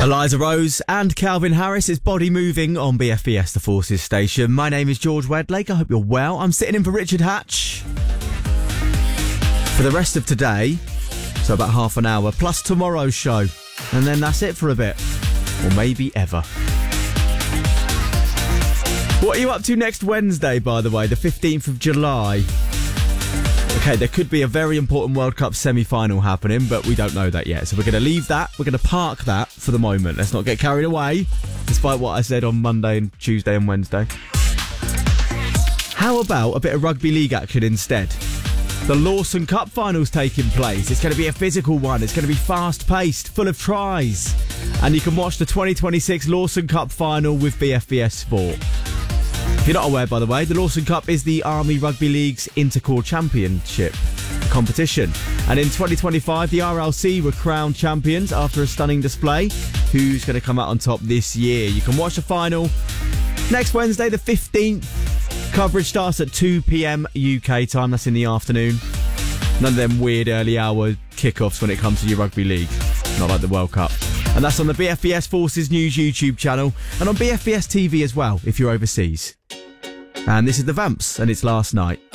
Eliza Rose and Calvin Harris is Body Moving on BFBS, the Forces station. My name is George Wedlake. I hope you're well. I'm sitting in for Richard Hatch for the rest of today, so about half an hour, plus tomorrow's show. And then that's it for a bit, or maybe ever. What are you up to next Wednesday, by the way, the 15th of July? Okay, there could be a very important World Cup semi-final happening, but we don't know that yet. So we're going to leave that. We're going to park that for the moment. Let's not get carried away, despite what I said on Monday and Tuesday and Wednesday. How about a bit of rugby league action instead? The Lawson Cup final's taking place. It's going to be a physical one. It's going to be fast-paced, full of tries. And you can watch the 2026 Lawson Cup final with BFBS Sport. If you're not aware, by the way, the Lawson Cup is the Army Rugby League's Intercorps Championship competition. And in 2025, the RLC were crowned champions after a stunning display. Who's going to come out on top this year? You can watch the final next Wednesday, the 15th. Coverage starts at 2 p.m. UK time. That's in the afternoon. None of them weird early hour kickoffs when it comes to your rugby league. Not like the World Cup. And that's on the BFBS Forces News YouTube channel and on BFBS TV as well if you're overseas. And this is the Vamps, and it's Last Night.